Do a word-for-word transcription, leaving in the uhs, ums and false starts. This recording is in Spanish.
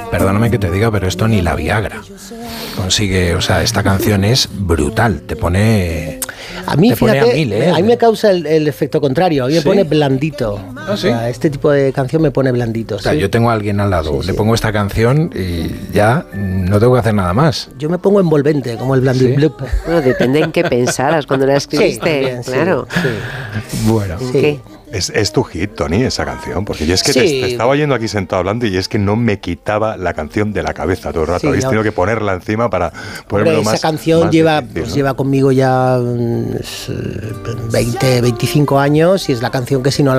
perdóname que te diga, pero esto ni la Viagra consigue. O sea, esta canción es brutal, te pone... A mí, te fíjate, pone a mil, ¿eh? a mí me causa el, el efecto contrario, a mí me ¿Sí? pone blandito. ¿Ah, O sí? sea, este tipo de canción me pone blandito. O sea, ¿sí? yo tengo a alguien al lado, Sí, le sí. pongo esta canción y ya no tengo que hacer nada más. Yo me pongo envolvente, como el blandit ¿Sí? blup. Bueno, depende en qué pensaras cuando la escribiste, Sí, también, sí, claro. sí. Bueno. ¿En Sí. qué? Es, es tu hit, Tony, esa canción, porque yo es que Sí. te, te estaba oyendo aquí sentado hablando y es que no me quitaba la canción de la cabeza todo el rato. Sí, Habéis ya. tenido que ponerla encima para Hombre, ponérmelo esa más. canción más lleva, difícil, pues, ¿no? lleva conmigo ya mm, veinte, veinticinco años y es la canción que si no la